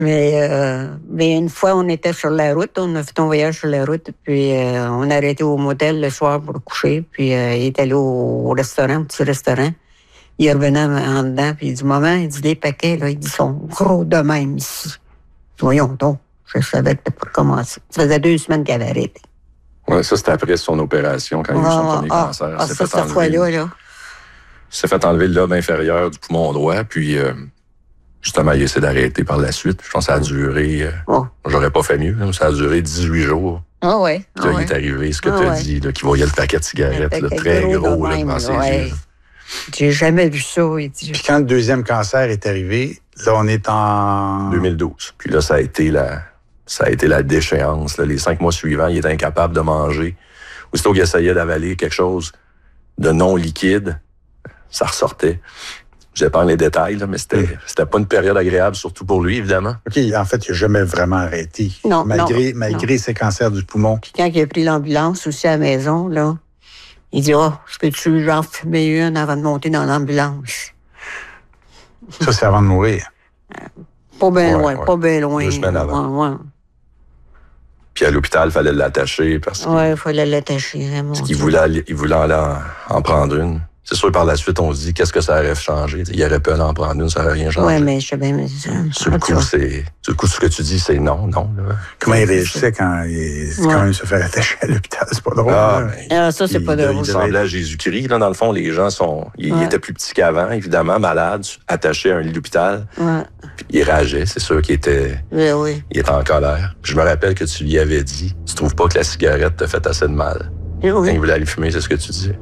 Mais une fois, on était sur la route, on a fait un voyage sur la route, puis on a arrêté au motel le soir pour coucher, puis il est allé au restaurant, petit restaurant. Il revenait en dedans, puis il dit, maman, il dit, les paquets, là, ils sont gros de même ici. Voyons donc, je savais que t'as pas commencé. Ça faisait 2 semaines qu'il avait arrêté. Oui, ça, c'était après son opération, quand il a eu son premier cancer. Cette fois-là, là. Il s'est fait enlever le lobe inférieur du poumon droit, puis justement, il essaie d'arrêter par la suite. Je pense que ça a duré... J'aurais pas fait mieux, là, ça a duré 18 jours. Ah ouais. Puis là, il est arrivé, ce que tu as dit, là, qu'il voyait le paquet de cigarettes, là, très gros là, devant ses yeux. J'ai jamais vu ça. Il dit. Puis quand le deuxième cancer est arrivé, là, on est en... 2012. Puis là, ça a été la déchéance. Là. Les 5 mois suivants, il était incapable de manger. Aussitôt qu'il essayait d'avaler quelque chose de non liquide, ça ressortait. Je vais pas les détails, là, mais c'était pas une période agréable, surtout pour lui, évidemment. OK, en fait, il n'a jamais vraiment arrêté. Non, malgré ses cancers du poumon. Puis quand il a pris l'ambulance aussi à la maison, là, il dit, je peux-tu genre fumer une avant de monter dans l'ambulance? Ça, c'est avant de mourir. Pas bien loin, pas bien loin. 2 semaines avant. Ouais. Puis à l'hôpital, il fallait l'attacher parce il fallait l'attacher. Parce qu'il voulait aller en prendre une. C'est sûr, par la suite, on se dit, qu'est-ce que ça aurait changé? Il aurait pu aller en prendre une, ça n'aurait rien changé. Oui, mais je sais bien, mais sur le coup, ce que tu dis, c'est non. Là. Comment il réagissait quand il se fait attacher à l'hôpital? C'est pas drôle. Ça, c'est pas drôle. Il ressemblait à Jésus-Christ. Là, dans le fond, les gens il était plus petit qu'avant, évidemment, malade, attaché à un lit d'hôpital. Ouais. Puis il rageait, c'est sûr qu'il était... Oui. Il était en colère. Puis je me rappelle que tu lui avais dit, tu trouves pas que la cigarette te fait assez de mal? Oui. Quand il voulait aller fumer, c'est ce que tu dis.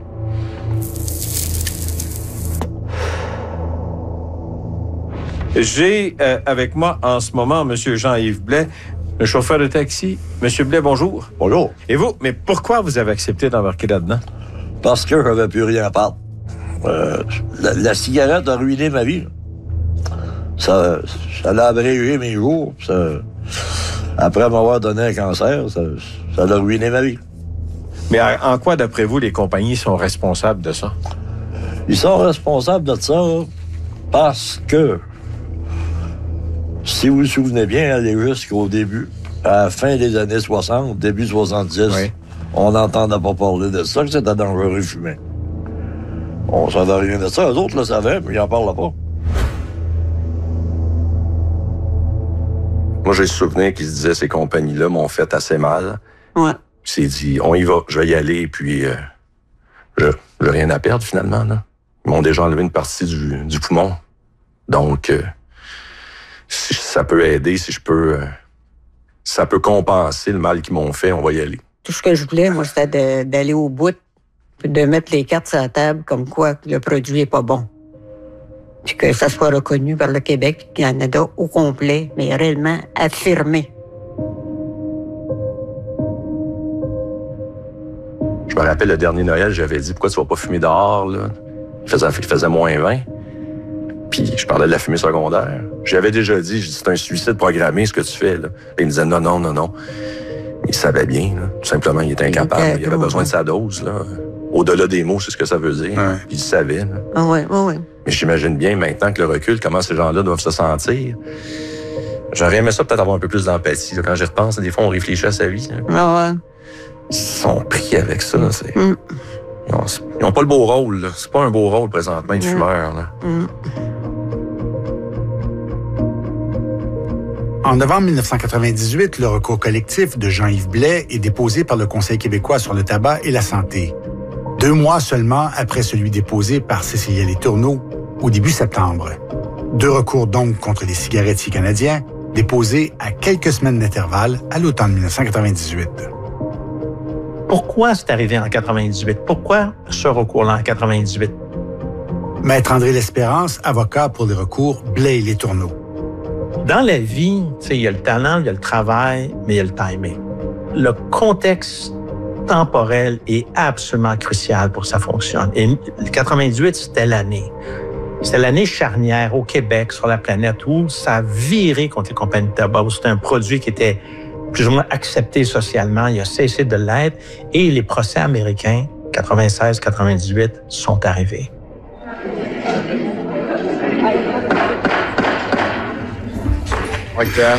J'ai avec moi en ce moment M. Jean-Yves Blais, le chauffeur de taxi. M. Blais, bonjour. Bonjour. Et vous, mais pourquoi vous avez accepté d'embarquer là-dedans? Parce que je n'avais plus rien à perdre. La cigarette a ruiné ma vie. Ça l'a abrégé mes jours. Après m'avoir donné un cancer, ça l'a ruiné ma vie. Mais en quoi, d'après vous, les compagnies sont responsables de ça? Ils sont responsables de ça parce que, si vous vous souvenez bien, aller jusqu'au début, à la fin des années 60, début 70, on n'entendait pas parler de ça, que c'était dangereux de fumer. On savait rien de ça. Eux autres le savaient, mais ils n'en parlaient pas. Moi, j'ai le souvenir qu'ils se disaient ces compagnies-là m'ont fait assez mal. Ouais. Puis s'est dit, on y va, je vais y aller, puis j'ai rien à perdre finalement. Là. Ils m'ont déjà enlevé une partie du poumon. Donc, si ça peut aider, si ça peut compenser le mal qu'ils m'ont fait, on va y aller. Tout ce que je voulais, moi, c'était d'aller au bout, puis de mettre les cartes sur la table comme quoi le produit est pas bon. Puis que ça soit reconnu par le Québec, le Canada au complet, mais réellement affirmé. Je me rappelle, le dernier Noël, j'avais dit, pourquoi tu vas pas fumer dehors, là? Il faisait moins 20. Puis je parlais de la fumée secondaire. J'avais déjà dit, c'est un suicide programmé, ce que tu fais, là. Et il me disait, non. Il savait bien, là. Tout simplement, il était incapable. Il avait besoin de sa dose, là. Au-delà des mots, c'est ce que ça veut dire. Ouais. Puis il savait, là. Ah ouais. Mais j'imagine bien, maintenant que le recul, comment ces gens-là doivent se sentir. J'aurais aimé ça peut-être avoir un peu plus d'empathie, là. Quand j'y repense, des fois, on réfléchit à sa vie, là. Ah ouais. Ils sont pris avec ça, c'est... Ils n'ont pas le beau rôle, là. C'est pas un beau rôle, présentement, de fumeur, là. En novembre 1998, le recours collectif de Jean-Yves Blais est déposé par le Conseil québécois sur le tabac et la santé. 2 mois seulement après celui déposé par Cécilia Letourneau au début septembre. 2 recours donc contre les cigarettiers canadiens, déposés à quelques semaines d'intervalle à l'automne 1998. Pourquoi c'est arrivé en 98? Pourquoi ce recours-là en 98? Maître André L'Espérance, avocat pour les recours Blais et Letourneau. Dans la vie, il y a le talent, il y a le travail, mais il y a le timing. Le contexte temporel est absolument crucial pour que ça fonctionne. Et le 98, c'était l'année. C'était l'année charnière au Québec, sur la planète, où ça a viré contre les compagnies de tabac, où c'était un produit qui était plus ou moins accepté socialement, il a cessé de l'être, et les procès américains, 96-98, sont arrivés. OK.